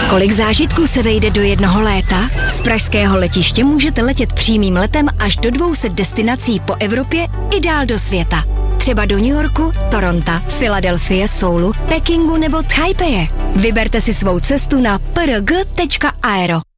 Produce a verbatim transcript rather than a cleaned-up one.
Kolik zážitků se vejde do jednoho léta? Z pražského letiště můžete letět přímým letem až do dvě stě destinací po Evropě i dál do světa. Třeba do New Yorku, Toronto, Filadelfie, Soulu, Pekingu nebo Taipeje. Vyberte si svou cestu na p r g tečka aero.